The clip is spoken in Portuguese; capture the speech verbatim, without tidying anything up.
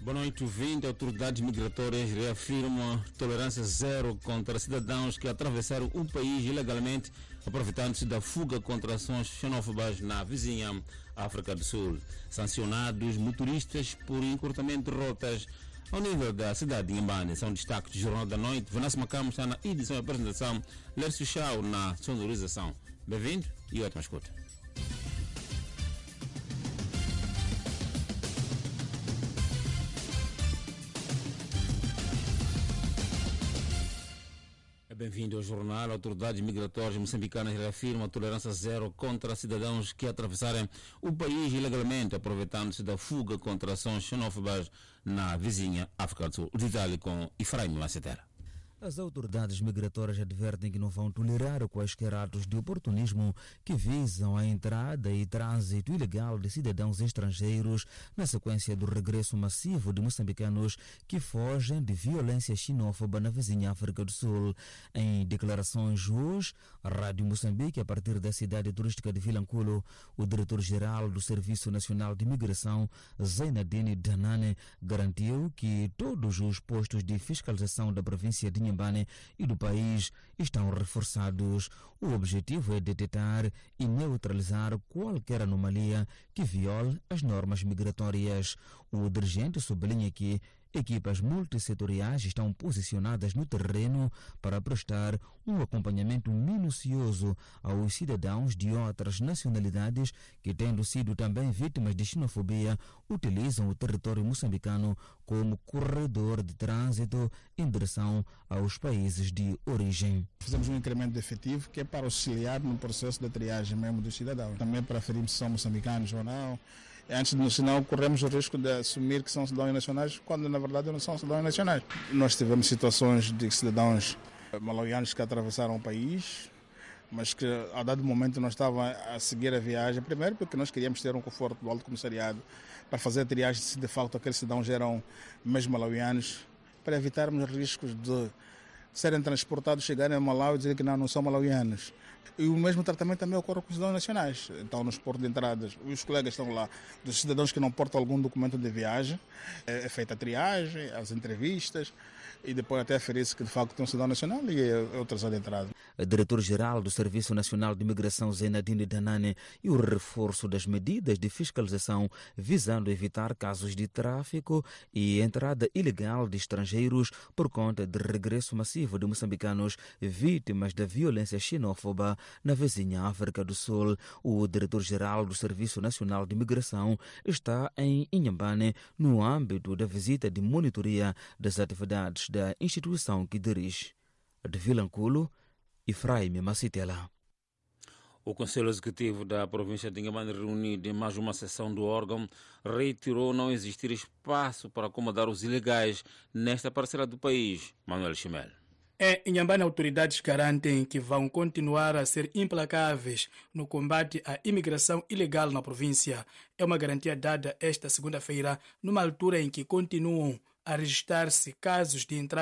Boa noite, ouvinte. Autoridades migratórias reafirmam tolerância zero contra cidadãos que atravessaram o país ilegalmente, aproveitando-se da fuga contra ações xenófobas na vizinha África do Sul. Sancionados motoristas por encurtamento de rotas ao nível da cidade de Inhambane. São destaques do Jornal da Noite. Vanessa Macamo está na edição e apresentação. Lércio Chau na sonorização. Bem-vindo e ótima escuta. Bem-vindo ao jornal. Autoridades migratórias moçambicanas reafirmam a tolerância zero contra cidadãos que atravessarem o país ilegalmente, aproveitando-se da fuga contra ações xenófobas na vizinha África do Sul. O detalhe com Efraim Lacetera. As autoridades migratórias advertem que não vão tolerar quaisquer atos de oportunismo que visam a entrada e trânsito ilegal de cidadãos estrangeiros na sequência do regresso massivo de moçambicanos que fogem de violência xenófoba na vizinha África do Sul. Em declarações hoje, a Rádio Moçambique, a partir da cidade turística de Vilanculo, o diretor-geral do Serviço Nacional de Imigração, Zainadine Danane, garantiu que todos os postos de fiscalização da província de Inhambane e do país estão reforçados. O objetivo é detectar e neutralizar qualquer anomalia que viole as normas migratórias. O dirigente sublinha que equipas multissetoriais estão posicionadas no terreno para prestar um acompanhamento minucioso aos cidadãos de outras nacionalidades que, tendo sido também vítimas de xenofobia, utilizam o território moçambicano como corredor de trânsito em direção aos países de origem. Fizemos um incremento de efetivo que é para auxiliar no processo de triagem mesmo dos cidadãos. Também para aferir se são moçambicanos ou não. Antes de senão corremos o risco de assumir que são cidadãos nacionais, quando na verdade não são cidadãos nacionais. Nós tivemos situações de cidadãos malawianos que atravessaram o país, mas que a dado momento não estavam a seguir a viagem, primeiro porque nós queríamos ter um conforto do Alto Comissariado para fazer a triagem se de facto aqueles cidadãos eram mesmo malawianos, para evitarmos riscos de serem transportados, chegarem a Malawi e dizer que não, não são malawianos. E o mesmo tratamento também ocorre com os cidadãos nacionais. Então, nos portos de entradas, os colegas estão lá, dos cidadãos que não portam algum documento de viagem, é feita a triagem, as entrevistas, e depois até aferir-se que de facto tem um cidadão nacional e é outras de entrada. O diretor-geral do Serviço Nacional de Imigração, Zainadine Danane, e o reforço das medidas de fiscalização visando evitar casos de tráfico e entrada ilegal de estrangeiros por conta de regresso massivo de moçambicanos vítimas da violência xenófoba na vizinha África do Sul. O diretor-geral do Serviço Nacional de Imigração está em Inhambane no âmbito da visita de monitoria das atividades da instituição que dirige. De Vilanculo, Efraim Macitela. O Conselho Executivo da província de Inhambane, reunido em mais uma sessão do órgão, reiterou não existir espaço para acomodar os ilegais nesta parcela do país. Manuel Chimel. Em Inhambane, autoridades garantem que vão continuar a ser implacáveis no combate à imigração ilegal na província. É uma garantia dada esta segunda-feira, numa altura em que continuam a registrar-se casos de entrada